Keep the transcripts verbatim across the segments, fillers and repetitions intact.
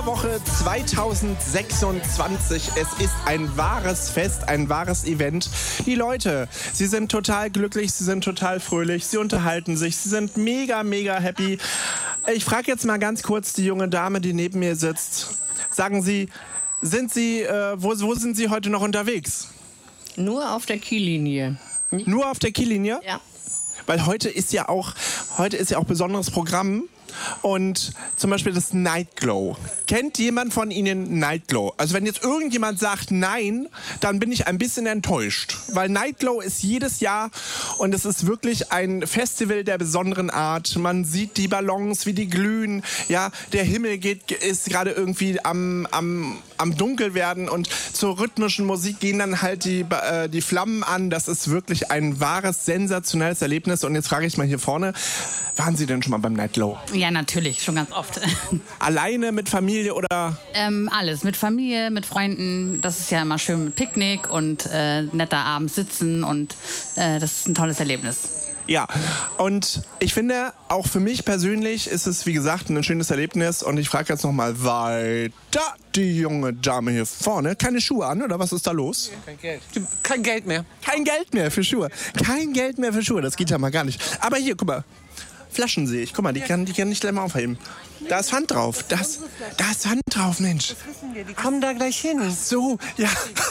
Kieler Woche zweitausendsechsundzwanzig. Es ist ein wahres Fest, ein wahres Event. Die Leute, sie sind total glücklich, sie sind total fröhlich, sie unterhalten sich, sie sind mega, mega happy. Ich frage jetzt mal ganz kurz die junge Dame, die neben mir sitzt. Sagen Sie, sind Sie, äh, wo, wo sind Sie heute noch unterwegs? Nur auf der Kiellinie. Hm? Nur auf der Kiellinie? Ja. Weil heute ist ja auch, heute ist ja auch besonderes Programm. Und zum Beispiel das Nightglow. Kennt jemand von Ihnen Nightglow? Also wenn jetzt irgendjemand sagt nein, dann bin ich ein bisschen enttäuscht. Weil Nightglow ist jedes Jahr und es ist wirklich ein Festival der besonderen Art. Man sieht die Ballons, wie die glühen. Ja, der Himmel geht, ist gerade irgendwie am, am, am dunkel werden und zur rhythmischen Musik gehen dann halt die, äh, die Flammen an. Das ist wirklich ein wahres, sensationelles Erlebnis. Und jetzt frage ich mal hier vorne, waren Sie denn schon mal beim Nightglow? Ja, natürlich, schon ganz oft. Alleine, mit Familie oder? Ähm, alles, mit Familie, mit Freunden. Das ist ja immer schön mit Picknick und äh, netter Abend sitzen und äh, das ist ein tolles Erlebnis. Ja, und ich finde, auch für mich persönlich ist es, wie gesagt, ein schönes Erlebnis. Und ich frage jetzt noch mal weiter die junge Dame hier vorne. Keine Schuhe an, oder was ist da los? Kein Geld. Kein Geld mehr. Kein Geld mehr für Schuhe. Kein Geld mehr für Schuhe, das geht ja mal gar nicht. Aber hier, guck mal. Flaschen sehe ich. Guck mal, die kann, die kann ich gleich mal aufheben. Da ist Pfand drauf. Das, da ist Pfand drauf, Mensch. Das wissen wir, die kommen da gleich hin. So, ja.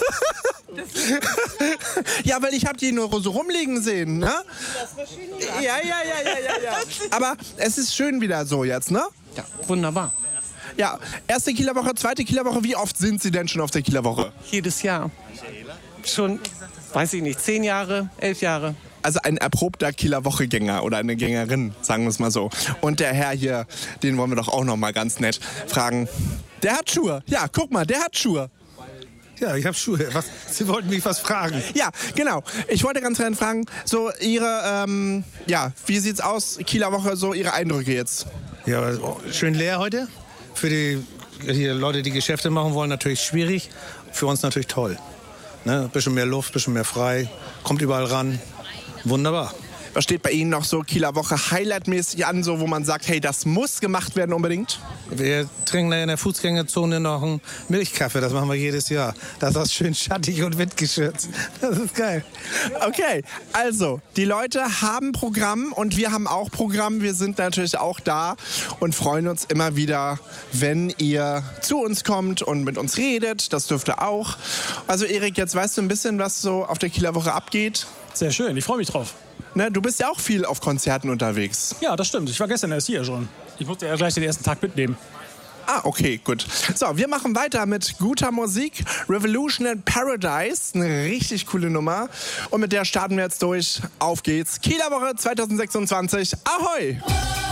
Ja, weil ich habe die nur so rumliegen sehen, ne? Ja, ja, ja, ja, ja, ja. Aber es ist schön wieder so jetzt, ne? Ja, wunderbar. Ja, erste Kieler Woche, zweite Kieler Woche. Wie oft sind Sie denn schon auf der Kieler Woche? Jedes Jahr. Schon, weiß ich nicht, zehn Jahre, elf Jahre. Also ein erprobter Kieler Wochegänger oder eine Gängerin, sagen wir es mal so. Und der Herr hier, den wollen wir doch auch noch mal ganz nett fragen. Der hat Schuhe. Ja, guck mal, der hat Schuhe. Ja, ich habe Schuhe. Was? Sie wollten mich was fragen. Ja, genau. Ich wollte ganz gerne fragen, so Ihre, ähm, ja, wie sieht's aus, Kieler Woche, so Ihre Eindrücke jetzt? Ja, schön leer heute. Für die, die Leute, die Geschäfte machen wollen, natürlich schwierig. Für uns natürlich toll. Ne? Bisschen mehr Luft, bisschen mehr frei. Kommt überall ran. Wunderbar. Was steht bei Ihnen noch so Kieler Woche highlightmäßig an, so wo man sagt, hey, das muss gemacht werden unbedingt? Wir trinken da in der Fußgängerzone noch einen Milchkaffee, das machen wir jedes Jahr. Das ist schön schattig und windgeschützt. Das ist geil. Okay, also, die Leute haben Programm und wir haben auch Programm. Wir sind natürlich auch da und freuen uns immer wieder, wenn ihr zu uns kommt und mit uns redet. Das dürft ihr auch. Also Erik, jetzt weißt du ein bisschen, was so auf der Kieler Woche abgeht. Sehr schön, ich freue mich drauf. Ne, du bist ja auch viel auf Konzerten unterwegs. Ja, das stimmt. Ich war gestern erst hier schon. Ich musste ja gleich den ersten Tag mitnehmen. Ah, okay, gut. So, wir machen weiter mit guter Musik. Revolution in Paradise, eine richtig coole Nummer. Und mit der starten wir jetzt durch. Auf geht's. Kieler Woche zweitausendsechsundzwanzig. Ahoi!